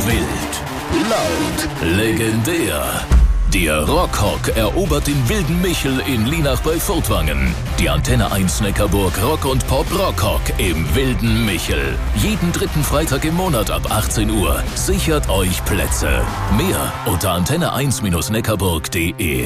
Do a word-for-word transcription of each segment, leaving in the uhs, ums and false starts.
Wild, laut, legendär. Der Rockhawk erobert den wilden Michel in Lienach bei Furtwangen. Die Antenne eins Neckarburg Rock und Pop Rockhawk im wilden Michel. Jeden dritten Freitag im Monat ab achtzehn Uhr. Sichert euch Plätze. Mehr unter antenne eins neckarburg punkt de.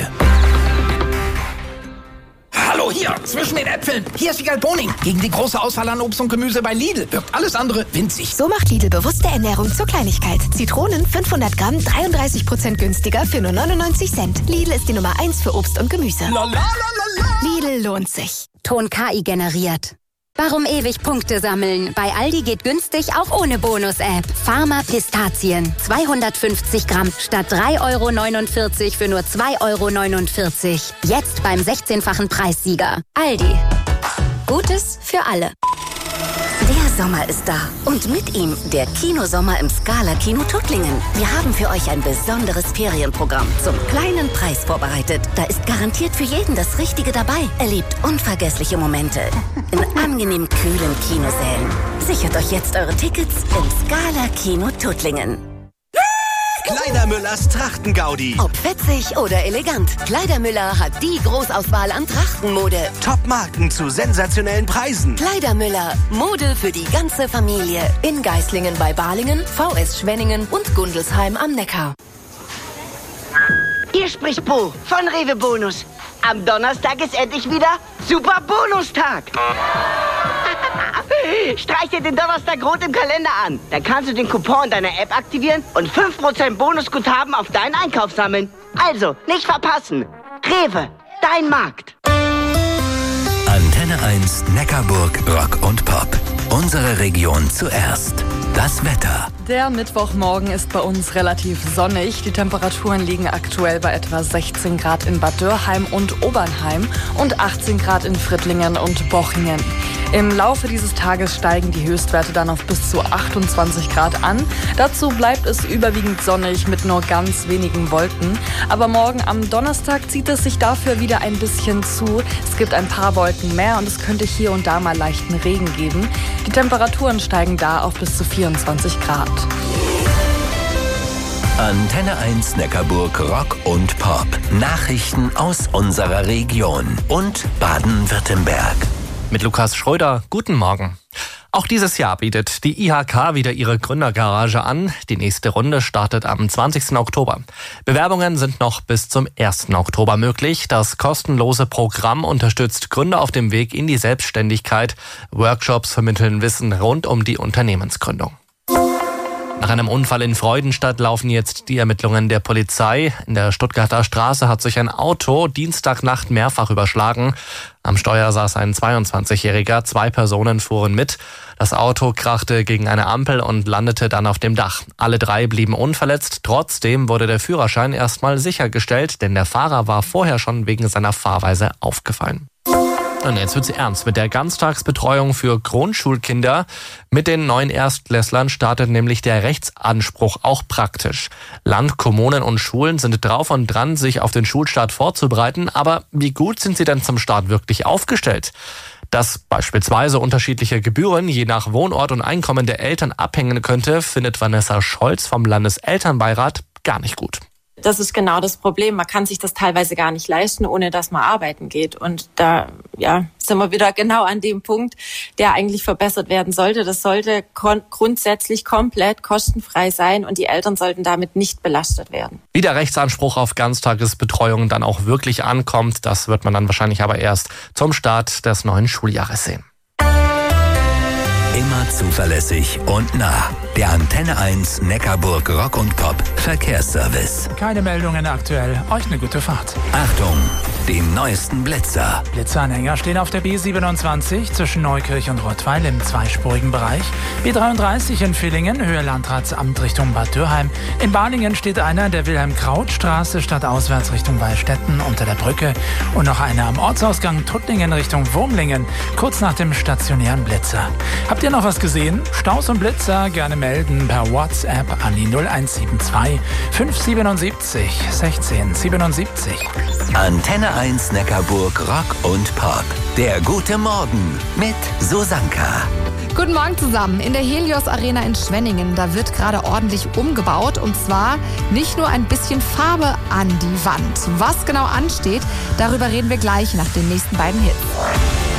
Hallo hier, zwischen den Äpfeln. Hier ist Wiegald Boning. Gegen die große Auswahl an Obst und Gemüse bei Lidl wirkt alles andere winzig. So macht Lidl bewusste Ernährung zur Kleinigkeit. Zitronen fünfhundert Gramm, dreiunddreißig Prozent günstiger für nur neunundneunzig Cent. Lidl ist die Nummer eins für Obst und Gemüse. La, la, la, la, la. Lidl lohnt sich. Ton K I generiert. Warum ewig Punkte sammeln? Bei Aldi geht günstig auch ohne Bonus-App. Pharma Pistazien. zweihundertfünfzig Gramm statt drei Euro neunundvierzig für nur zwei Euro neunundvierzig. Jetzt beim sechzehnfachen Preissieger. Aldi. Gutes für alle. Der Sommer ist da und mit ihm der Kinosommer im Scala Kino Tuttlingen. Wir haben für euch ein besonderes Ferienprogramm zum kleinen Preis vorbereitet. Da ist garantiert für jeden das Richtige dabei. Erlebt unvergessliche Momente in angenehm kühlen Kinosälen. Sichert euch jetzt eure Tickets im Scala Kino Tuttlingen. Kleidermüllers Trachtengaudi. Ob fetzig oder elegant, Kleidermüller hat die Großauswahl an Trachtenmode. Top-Marken zu sensationellen Preisen. Kleidermüller, Mode für die ganze Familie. In Geislingen bei Balingen, V S Schwenningen und Gundelsheim am Neckar. Hier spricht Bo von Rewe Bonus. Am Donnerstag ist endlich wieder Super Bonustag. Streich dir den Donnerstag rot im Kalender an. Dann kannst du den Coupon in deiner App aktivieren und fünf Prozent Bonusguthaben auf deinen Einkauf sammeln. Also, nicht verpassen. Rewe, dein Markt. Antenne eins Neckarburg Rock und Pop. Unsere Region zuerst. Das Wetter. Der Mittwochmorgen ist bei uns relativ sonnig. Die Temperaturen liegen aktuell bei etwa sechzehn Grad in Bad Dürrheim und Obernheim und achtzehn Grad in Frittlingen und Bochingen. Im Laufe dieses Tages steigen die Höchstwerte dann auf bis zu achtundzwanzig Grad an. Dazu bleibt es überwiegend sonnig mit nur ganz wenigen Wolken. Aber morgen am Donnerstag zieht es sich dafür wieder ein bisschen zu. Es gibt ein paar Wolken mehr und es könnte hier und da mal leichten Regen geben. Die Temperaturen steigen da auf bis zu vierundzwanzig Grad. Antenne eins Neckarburg Rock und Pop. Nachrichten aus unserer Region und Baden-Württemberg. Mit Lukas Schröder, guten Morgen. Auch dieses Jahr bietet die I H K wieder ihre Gründergarage an. Die nächste Runde startet am zwanzigsten Oktober. Bewerbungen sind noch bis zum ersten Oktober möglich. Das kostenlose Programm unterstützt Gründer auf dem Weg in die Selbstständigkeit. Workshops vermitteln Wissen rund um die Unternehmensgründung. Nach einem Unfall in Freudenstadt laufen jetzt die Ermittlungen der Polizei. In der Stuttgarter Straße hat sich ein Auto Dienstagnacht mehrfach überschlagen. Am Steuer saß ein zweiundzwanzigjähriger, zwei Personen fuhren mit. Das Auto krachte gegen eine Ampel und landete dann auf dem Dach. Alle drei blieben unverletzt. Trotzdem wurde der Führerschein erstmal sichergestellt, denn der Fahrer war vorher schon wegen seiner Fahrweise aufgefallen. Und jetzt wird's ernst mit der Ganztagsbetreuung für Grundschulkinder. Mit den neuen Erstklässlern startet nämlich der Rechtsanspruch auch praktisch. Land, Kommunen und Schulen sind drauf und dran, sich auf den Schulstart vorzubereiten. Aber wie gut sind sie denn zum Start wirklich aufgestellt? Dass beispielsweise unterschiedliche Gebühren je nach Wohnort und Einkommen der Eltern abhängen könnte, findet Vanessa Scholz vom Landeselternbeirat gar nicht gut. Das ist genau das Problem. Man kann sich das teilweise gar nicht leisten, ohne dass man arbeiten geht. Und da ja, sind wir wieder genau an dem Punkt, der eigentlich verbessert werden sollte. Das sollte kon- grundsätzlich komplett kostenfrei sein und die Eltern sollten damit nicht belastet werden. Wie der Rechtsanspruch auf Ganztagesbetreuung dann auch wirklich ankommt, das wird man dann wahrscheinlich aber erst zum Start des neuen Schuljahres sehen. Immer zuverlässig und nah. Der Antenne eins Neckarburg Rock und Pop Verkehrsservice. Keine Meldungen aktuell. Euch eine gute Fahrt. Achtung, die neuesten Blitzer. Blitzeranhänger stehen auf der B siebenundzwanzig zwischen Neukirch und Rottweil im zweispurigen Bereich. B dreiunddreißig in Villingen, Höhe Landratsamt Richtung Bad Dürrheim. In Balingen steht einer der Wilhelm-Kraut-Straße stadtauswärts Richtung Wallstätten unter der Brücke. Und noch einer am Ortsausgang Tuttlingen Richtung Wurmlingen, kurz nach dem stationären Blitzer. Habt ihr noch was gesehen? Staus und Blitzer gerne melden per WhatsApp an die null eins sieben zwei fünf sieben sieben sechzehn siebenundsiebzig. Antenne eins Neckarburg Rock und Pop. Der gute Morgen mit Susanka. Guten Morgen zusammen. In der Helios Arena in Schwenningen, da wird gerade ordentlich umgebaut. Und zwar nicht nur ein bisschen Farbe an die Wand. Was genau ansteht, darüber reden wir gleich nach den nächsten beiden Hits.